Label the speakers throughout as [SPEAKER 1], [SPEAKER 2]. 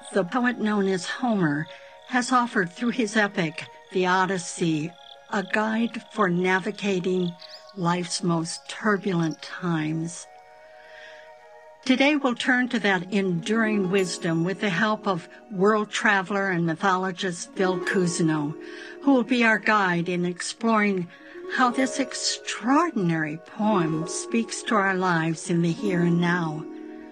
[SPEAKER 1] the poet known as Homer has offered through his epic, The Odyssey, a guide for navigating life's most turbulent times. Today we'll turn to that enduring wisdom with the help of world traveler and mythologist Phil Cousineau, who will be our guide in exploring how this extraordinary poem speaks to our lives in the here and now.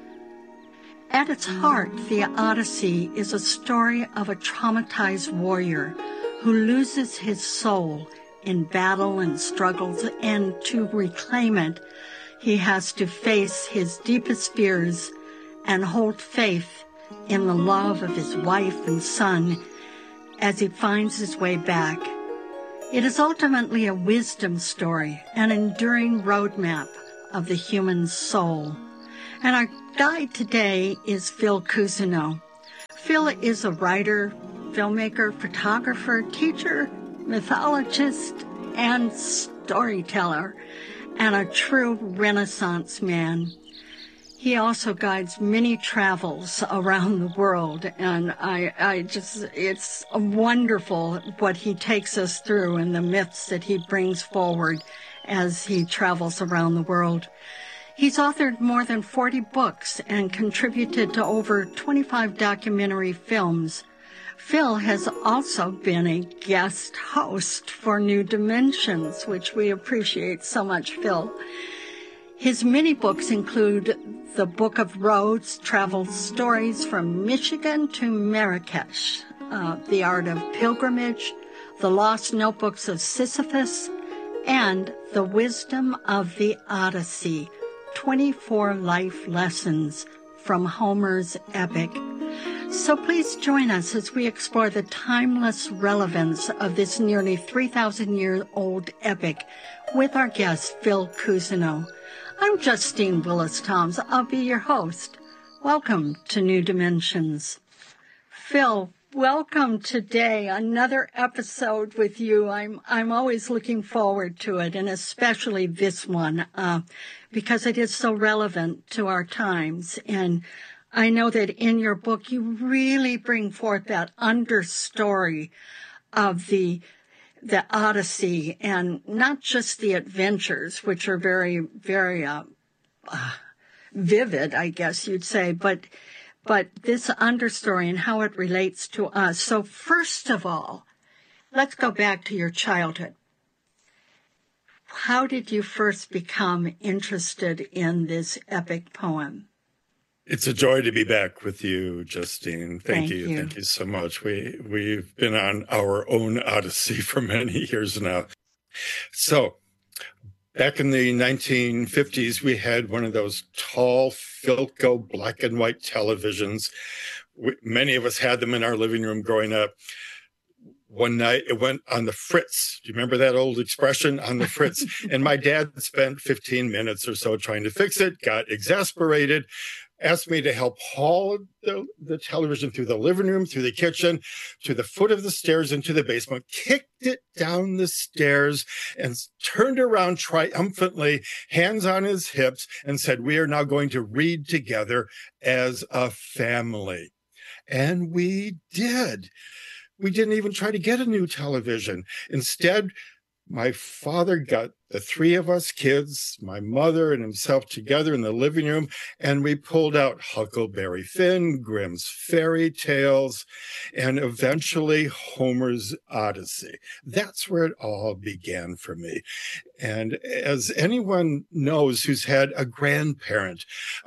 [SPEAKER 1] At its heart, The Odyssey is a story of a traumatized warrior who loses his soul in battle and struggles, and to reclaim it, he has to face his deepest fears and hold faith in the love of his wife and son as he finds his way back. It is ultimately a wisdom story, an enduring roadmap of the human soul. And our guide today is Phil Cousineau. Phil is a writer, filmmaker, photographer, teacher, mythologist, and storyteller, and a true Renaissance man. He also guides many travels around the world, and it's wonderful what he takes us through and the myths that he brings forward as he travels around the world. He's authored more than 40 books and contributed to over 25 documentary films. Phil has also been a guest host for New Dimensions, which we appreciate so much, Phil. His many books include The Book of Roads, Travel Stories from Michigan to Marrakesh, The Art of Pilgrimage, The Lost Notebooks of Sisyphus, and The Wisdom of the Odyssey, 24 life lessons from Homer's epic. So please join us as we explore the timeless relevance of this nearly 3,000-year-old epic with our guest, Phil Cousineau. I'm Justine Willis-Toms. I'll be your host. Welcome to New Dimensions. Phil, welcome today. Another episode with you. I'm always looking forward to it, and especially this one, because it is so relevant to our times. And I know that in your book, you really bring forth that understory of the Odyssey, and not just the adventures, which are very, very vivid, I guess you'd say, but this understory and how it relates to us. So first of all, let's go back to your childhood. How did you first become interested in this epic poem?
[SPEAKER 2] It's a joy to be back with you, Justine. Thank you. Thank you so much. We've been on our own odyssey for many years now. So back in the 1950s, we had one of those tall Philco black and white televisions. Many of us had them in our living room growing up. One night it went on the fritz. Do you remember that old expression, on the fritz? And my dad spent 15 minutes or so trying to fix it, got exasperated, asked me to help haul the television through the living room, through the kitchen, to the foot of the stairs into the basement, kicked it down the stairs, and turned around triumphantly, hands on his hips, and said, "We are now going to read together as a family." And we did. We didn't even try to get a new television. Instead, my father got the three of us kids, my mother and himself, together in the living room, and we pulled out Huckleberry Finn, Grimm's Fairy Tales, and eventually Homer's Odyssey. That's where it all began for me. And as anyone knows who's had a grandparent,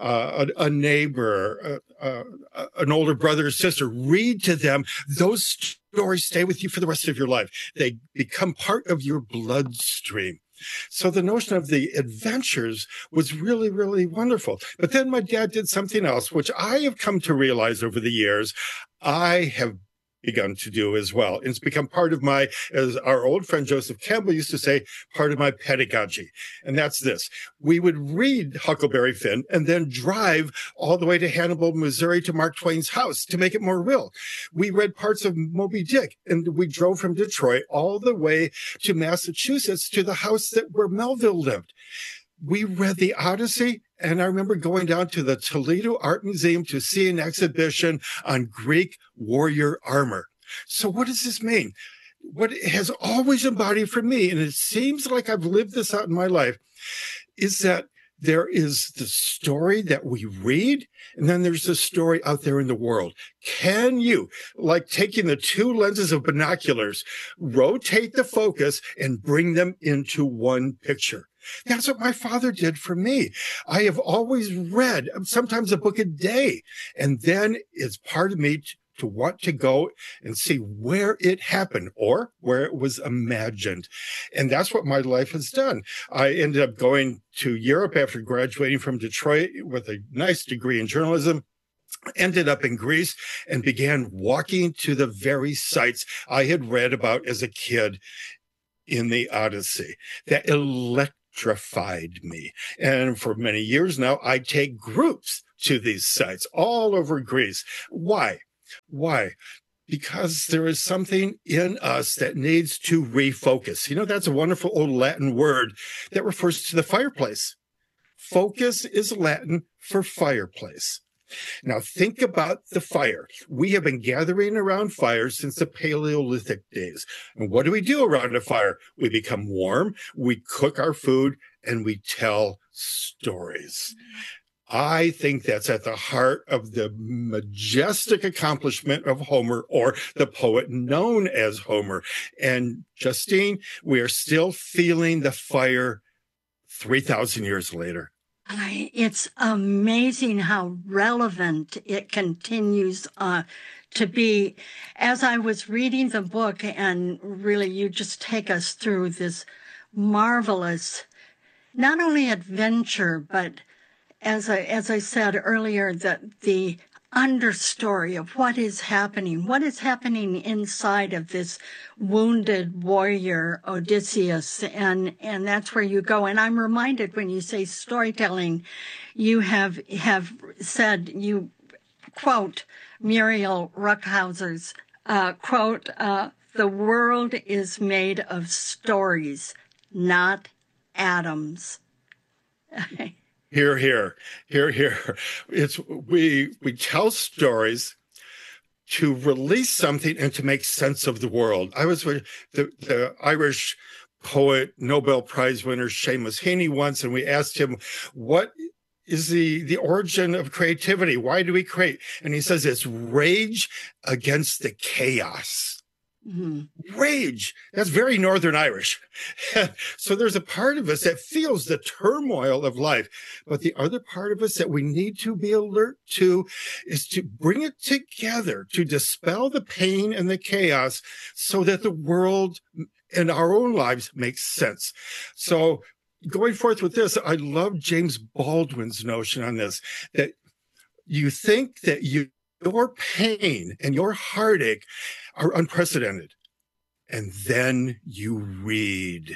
[SPEAKER 2] a neighbor, an older brother or sister, read to them, those stories stay with you for the rest of your life. They become part of your bloodstream. So the notion of the adventures was really, really wonderful. But then my dad did something else, which I have come to realize over the years I have begun to do as well. And it's become part of my, as our old friend Joseph Campbell used to say, part of my pedagogy. And that's this. We would read Huckleberry Finn and then drive all the way to Hannibal, Missouri to Mark Twain's house to make it more real. We read parts of Moby Dick, and we drove from Detroit all the way to Massachusetts to the house where Melville lived. We read the Odyssey And I remember going down to the Toledo Art Museum to see an exhibition on Greek warrior armor. So what does this mean? What it has always embodied for me, and it seems like I've lived this out in my life, is that there is the story that we read, and then there's the story out there in the world. Can you, like taking the two lenses of binoculars, rotate the focus and bring them into one picture? That's what my father did for me. I have always read sometimes a book a day, and then it's part of me to want to go and see where it happened or where it was imagined. And that's what my life has done. I ended up going to Europe after graduating from Detroit with a nice degree in journalism, ended up in Greece, and began walking to the very sites I had read about as a kid in the Odyssey that electrified me. And for many years now, I take groups to these sites all over Greece. Why? Why? Because there is something in us that needs to refocus. You know, that's a wonderful old Latin word that refers to the fireplace. Focus is Latin for fireplace. Now, think about the fire. We have been gathering around fires since the Paleolithic days. And what do we do around a fire? We become warm, we cook our food, and we tell stories. I think that's at the heart of the majestic accomplishment of Homer, or the poet known as Homer. And Justine, we are still feeling the fire 3,000 years later.
[SPEAKER 1] It's amazing how relevant it continues to be. As I was reading the book, and really you just take us through this marvelous, not only adventure, but as I said earlier, that the understory of what is happening inside of this wounded warrior Odysseus, and that's where you go. And I'm reminded when you say storytelling, you have said, you quote Muriel Ruckhauser's quote, "The world is made of stories, not atoms."
[SPEAKER 2] Here, here. We tell stories to release something and to make sense of the world. I was with the Irish poet, Nobel Prize winner Seamus Heaney once, and we asked him, what is the origin of creativity? Why do we create? And he says it's rage against the chaos. Mm-hmm. Rage. That's very Northern Irish. So there's a part of us that feels the turmoil of life, but the other part of us that we need to be alert to is to bring it together, to dispel the pain and the chaos so that the world and our own lives make sense. So going forth with this, I love James Baldwin's notion on this, that you think that your pain and your heartache are unprecedented. And then you read.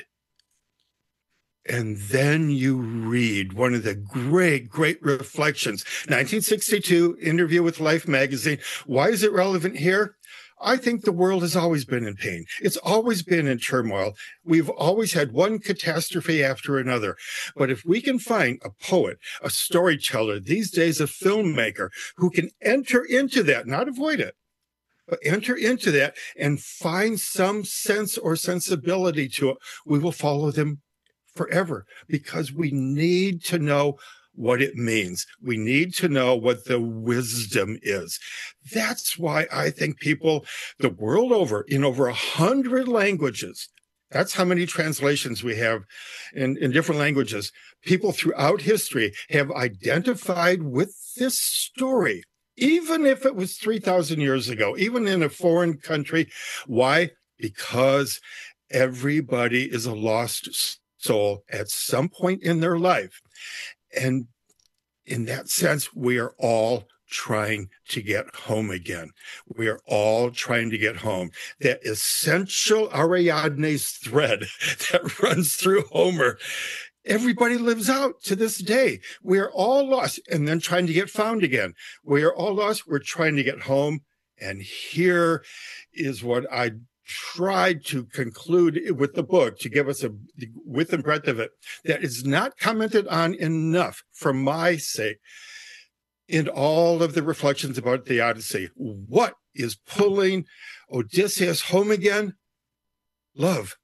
[SPEAKER 2] And then you read one of the great, great reflections. 1962 interview with Life magazine. Why is it relevant here? I think the world has always been in pain. It's always been in turmoil. We've always had one catastrophe after another. But if we can find a poet, a storyteller, these days a filmmaker who can enter into that, not avoid it, but enter into that and find some sense or sensibility to it, we will follow them forever, because we need to know what it means. We need to know what the wisdom is. That's why I think people the world over, in over 100 languages, that's how many translations we have in different languages, people throughout history have identified with this story, even if it was 3,000 years ago, even in a foreign country. Why? Because everybody is a lost soul at some point in their life. And in that sense, we are all trying to get home again. We are all trying to get home. That essential Ariadne's thread that runs through Homer, everybody lives out to this day. We are all lost and then trying to get found again. We are all lost. We're trying to get home. And here is what I tried to conclude with the book to give us a width and breadth of it that is not commented on enough for my sake in all of the reflections about the Odyssey. What is pulling Odysseus home again? Love.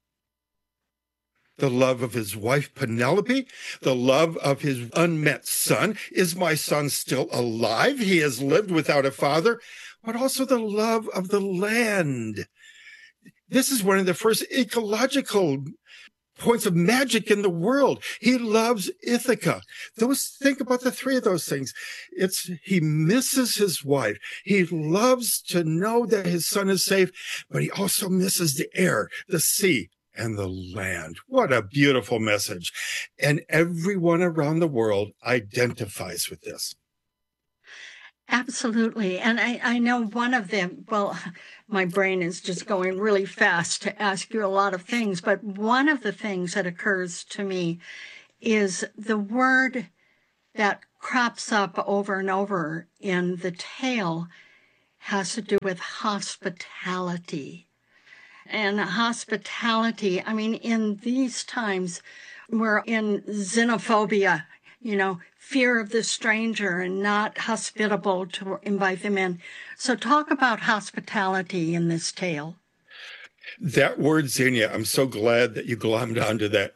[SPEAKER 2] The love of his wife Penelope, the love of his unmet son. Is my son still alive? He has lived without a father, but also the love of the land. This is one of the first ecological points of magic in the world. He loves Ithaca. Think about the three of those things. He misses his wife. He loves to know that his son is safe, but he also misses the air, the sea, and the land. What a beautiful message. And everyone around the world identifies with this.
[SPEAKER 1] Absolutely. And I know one of them, well, my brain is just going really fast to ask you a lot of things, but one of the things that occurs to me is the word that crops up over and over in the tale has to do with hospitality. And hospitality, I mean, in these times, we're in xenophobia, fear of the stranger and not hospitable to invite them in. So talk about hospitality in this tale.
[SPEAKER 2] That word xenia, I'm so glad that you glommed onto that.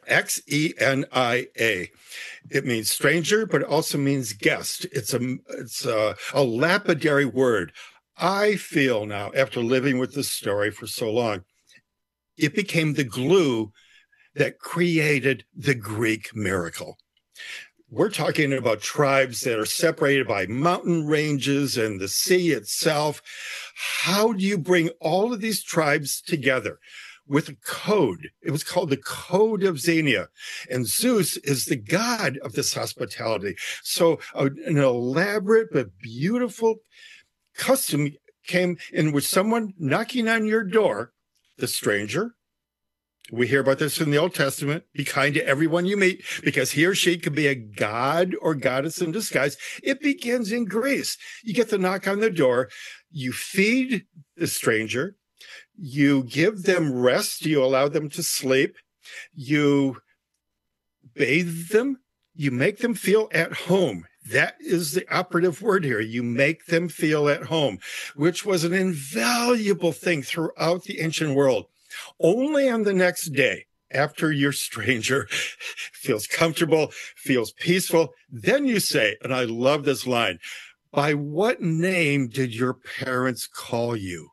[SPEAKER 2] Xenia. It means stranger, but it also means guest. It's a lapidary word. I feel now, after living with this story for so long, it became the glue that created the Greek miracle. We're talking about tribes that are separated by mountain ranges and the sea itself. How do you bring all of these tribes together with a code? It was called the Code of Xenia. And Zeus is the god of this hospitality. So an elaborate but beautiful custom came in which someone knocking on your door, the stranger, we hear about this in the Old Testament. Be kind to everyone you meet, because he or she could be a god or goddess in disguise. It begins in Greece. You get the knock on the door. You feed the stranger. You give them rest. You allow them to sleep. You bathe them. You make them feel at home. That is the operative word here. You make them feel at home, which was an invaluable thing throughout the ancient world. Only on the next day, after your stranger feels comfortable, feels peaceful, then you say, and I love this line, by what name did your parents call you?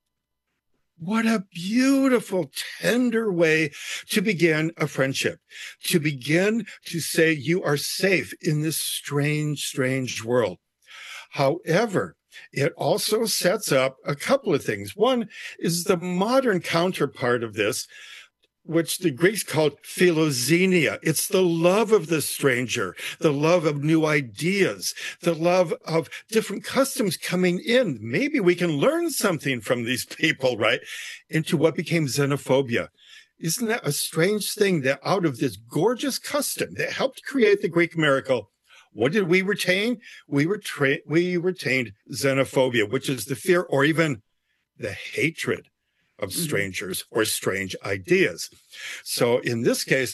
[SPEAKER 2] What a beautiful, tender way to begin a friendship, to begin to say you are safe in this strange, strange world. However, it also sets up a couple of things. One is the modern counterpart of this, which the Greeks called philoxenia. It's the love of the stranger, the love of new ideas, the love of different customs coming in. Maybe we can learn something from these people, right? Into what became xenophobia. Isn't that a strange thing that out of this gorgeous custom that helped create the Greek miracle, what did we retain? We retained xenophobia, which is the fear or even the hatred of strangers or strange ideas. So in this case,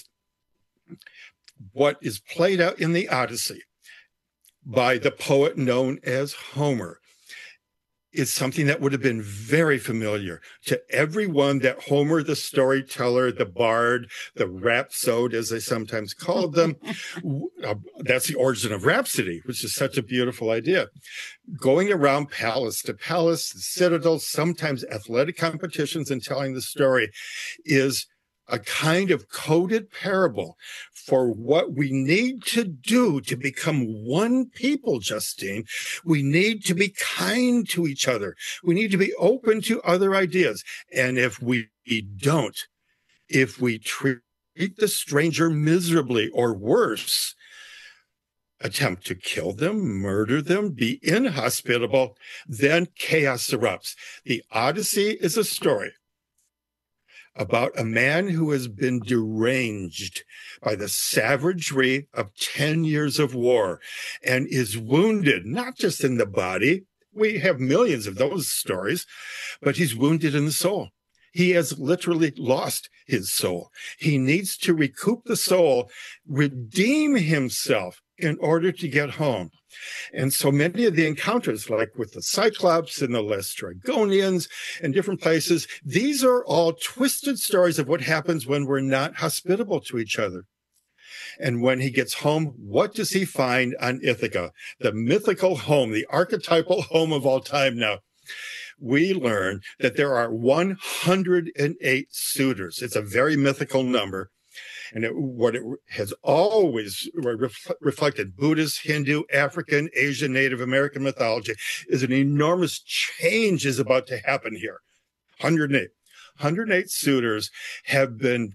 [SPEAKER 2] what is played out in the Odyssey by the poet known as Homer is something that would have been very familiar to everyone that Homer, the storyteller, the bard, the rhapsode, as they sometimes called them, that's the origin of rhapsody, which is such a beautiful idea. Going around palace to palace, citadels, sometimes athletic competitions, and telling the story is a kind of coded parable for what we need to do to become one people, Justine. We need to be kind to each other. We need to be open to other ideas. And if we don't, if we treat the stranger miserably or worse, attempt to kill them, murder them, be inhospitable, then chaos erupts. The Odyssey is a story about a man who has been deranged by the savagery of 10 years of war and is wounded, not just in the body. We have millions of those stories, but he's wounded in the soul. He has literally lost his soul. He needs to recoup the soul, redeem himself in order to get home. And so many of the encounters, like with the Cyclops and the Laestrygonians and different places, these are all twisted stories of what happens when we're not hospitable to each other. And when he gets home, what does he find on Ithaca? The mythical home, the archetypal home of all time now. We learn that there are 108 suitors. It's a very mythical number. And what it has always reflected, Buddhist, Hindu, African, Asian, Native American mythology, is an enormous change is about to happen here. 108. 108 suitors have been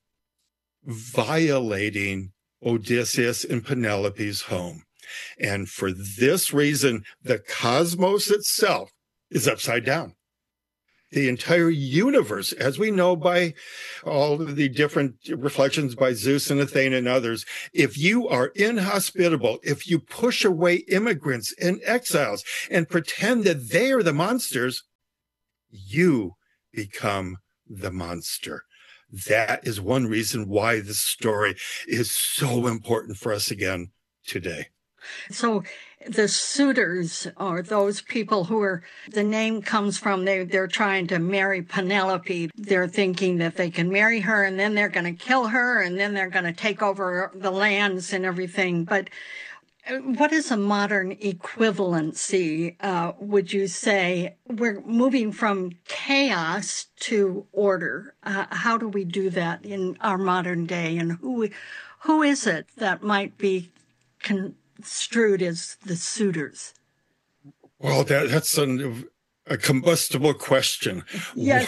[SPEAKER 2] violating Odysseus and Penelope's home. And for this reason, the cosmos itself is upside down. The entire universe, as we know by all of the different reflections by Zeus and Athena and others, if you are inhospitable, if you push away immigrants and exiles and pretend that they are the monsters, you become the monster. That is one reason why this story is so important for us again today.
[SPEAKER 1] So the suitors are those people who are, the name comes from, they're trying to marry Penelope. They're thinking that they can marry her and then they're going to kill her and then they're going to take over the lands and everything. But what is a modern equivalency, would you say? We're moving from chaos to order. How do we do that in our modern day? And who is it that might be construed as the suitors?
[SPEAKER 2] Well, that's a combustible question.
[SPEAKER 1] Yes.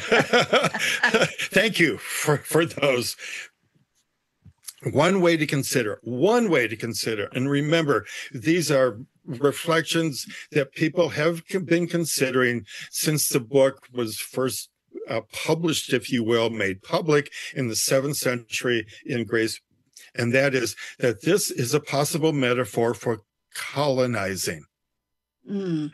[SPEAKER 2] Thank you for those. One way to consider, and remember, these are reflections that people have been considering since the book was first published, if you will, made public in the 7th century in Greece. And that is that this is a possible metaphor for colonizing.
[SPEAKER 1] Mm.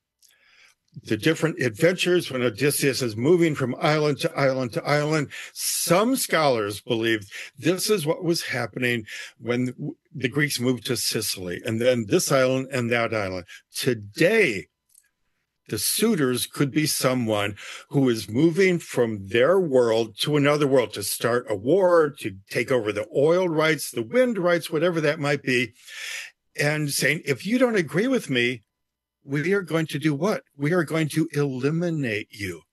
[SPEAKER 2] The different adventures when Odysseus is moving from island to island to island. Some scholars believe this is what was happening when the Greeks moved to Sicily, and then this island and that island. Today, the suitors could be someone who is moving from their world to another world to start a war, to take over the oil rights, the wind rights, whatever that might be, and saying, if you don't agree with me, we are going to do what? We are going to eliminate you.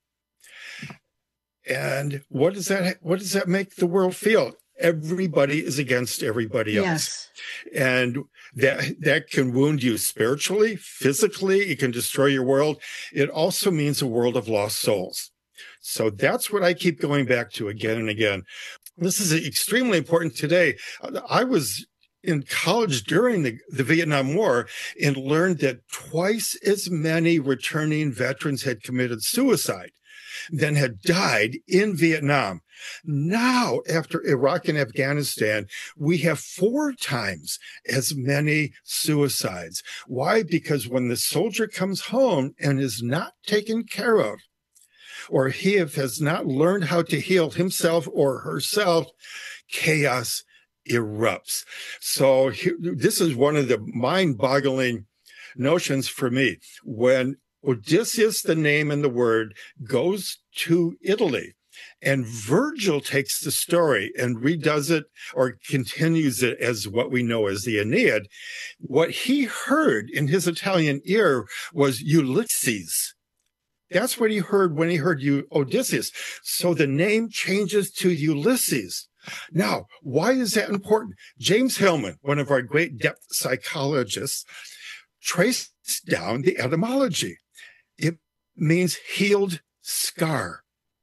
[SPEAKER 2] And what does that make the world feel? Everybody is against everybody else.
[SPEAKER 1] Yes.
[SPEAKER 2] And that can wound you spiritually, physically. It can destroy your world. It also means a world of lost souls. So that's what I keep going back to again and again. This is extremely important today. I was in college during the Vietnam War and learned that twice as many returning veterans had committed suicide than had died in Vietnam. Now, after Iraq and Afghanistan, we have 4 times as many suicides. Why? Because when the soldier comes home and is not taken care of, or he has not learned how to heal himself or herself, chaos erupts. So this is one of the mind-boggling notions for me. When Odysseus, the name and the word, goes to Italy, and Virgil takes the story and redoes it or continues it as what we know as the Aeneid, what he heard in his Italian ear was Ulysses. That's what he heard when he heard Odysseus. So the name changes to Ulysses. Now, why is that important? James Hillman, one of our great depth psychologists, traced down the etymology. It means healed scar.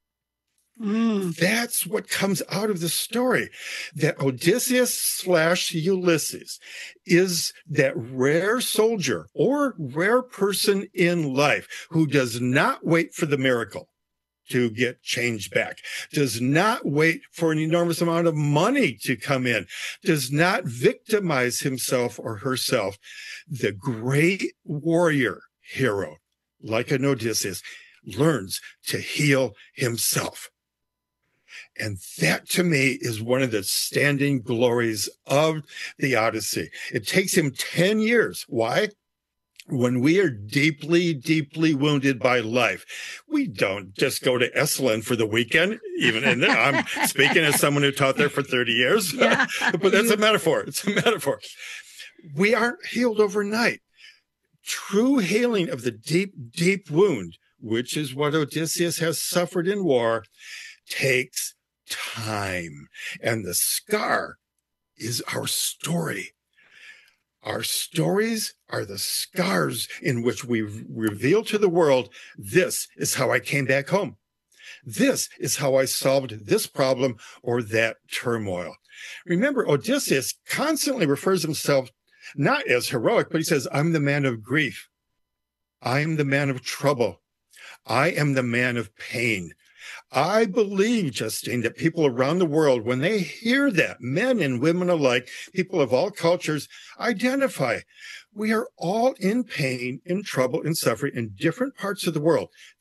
[SPEAKER 2] That's what comes out of the story, that Odysseus / Ulysses is that rare soldier or rare person in life who does not wait for the miracle to get change back, does not wait for an enormous amount of money to come in, does not victimize himself or herself. The great warrior hero, like an Odysseus, learns to heal himself. And that, to me, is one of the standing glories of the Odyssey. It takes him 10 years. Why? When we are deeply, deeply wounded by life, we don't just go to Esalen for the weekend, and I'm speaking as someone who taught there for 30 years, yeah. But that's a metaphor. It's a metaphor. We aren't healed overnight. True healing of the deep, deep wound, which is what Odysseus has suffered in war, takes time. And the scar is our story. Our stories are the scars in which we reveal to the world, this is how I came back home. This is how I solved this problem or that turmoil. Remember, Odysseus constantly refers himself not as heroic, but he says, I'm the man of grief. I am the man of trouble. I am the man of pain. I believe, Justine, that people around the world, when they hear that, men and women alike, people of all cultures, identify. We are all in pain, in trouble, in suffering in different parts of the world.